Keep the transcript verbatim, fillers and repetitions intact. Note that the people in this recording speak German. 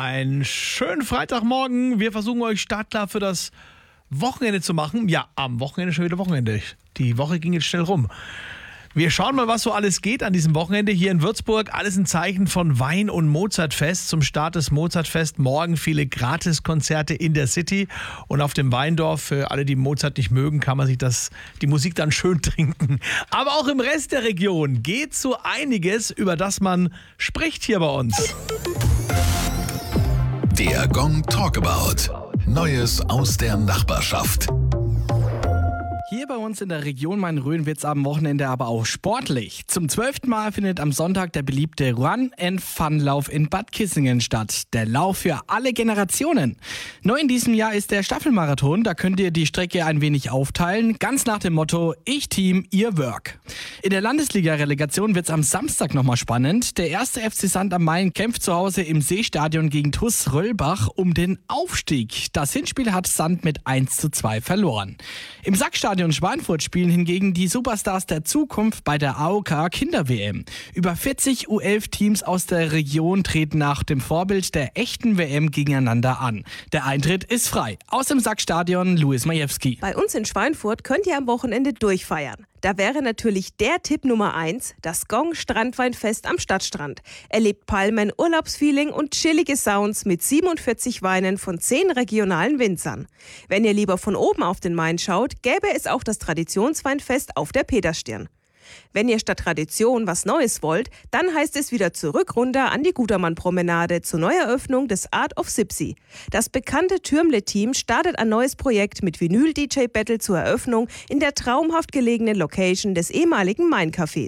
Einen schönen Freitagmorgen. Wir versuchen euch startklar für das Wochenende zu machen. Ja, am Wochenende schon wieder Wochenende. Die Woche ging jetzt schnell rum. Wir schauen mal, was so alles geht an diesem Wochenende hier in Würzburg. Alles ein Zeichen von Wein- und Mozartfest. Zum Start des Mozartfest morgen viele Gratiskonzerte in der City. Und auf dem Weindorf, für alle, die Mozart nicht mögen, kann man sich das, die Musik dann schön trinken. Aber auch im Rest der Region geht so einiges, über das man spricht hier bei uns. Der Gong Talkabout. Neues aus der Nachbarschaft. Hier bei uns in der Region Main-Rhön wird's am Wochenende aber auch sportlich. Zum zwölften Mal findet am Sonntag der beliebte Run-and-Fun-Lauf in Bad Kissingen statt. Der Lauf für alle Generationen. Neu in diesem Jahr ist der Staffelmarathon. Da könnt ihr die Strecke ein wenig aufteilen. Ganz nach dem Motto, ich Team, ihr Work. In der Landesliga-Relegation wird's am Samstag nochmal spannend. Der erste F C Sand am Main kämpft zu Hause im Seestadion gegen T U S Röllbach um den Aufstieg. Das Hinspiel hat Sand mit eins zu zwei verloren. Im Sackstadion und Schweinfurt spielen hingegen die Superstars der Zukunft bei der A O K Kinder-W M. Über vierzig U elf Teams aus der Region treten nach dem Vorbild der echten W M gegeneinander an. Der Eintritt ist frei. Aus dem Sackstadion Luis Majewski. Bei uns in Schweinfurt könnt ihr am Wochenende durchfeiern. Da wäre natürlich der Tipp Nummer eins, das Gong Strandweinfest am Stadtstrand. Erlebt Palmen, Urlaubsfeeling und chillige Sounds mit siebenundvierzig Weinen von zehn regionalen Winzern. Wenn ihr lieber von oben auf den Main schaut, gäbe es auch das Traditionsweinfest auf der Peterstirn. Wenn ihr statt Tradition was Neues wollt, dann heißt es wieder zurück runter an die Gutermann-Promenade zur Neueröffnung des Art of Sipsi. Das bekannte Türmle-Team startet ein neues Projekt mit Vinyl-D J-Battle zur Eröffnung in der traumhaft gelegenen Location des ehemaligen Main-Cafés.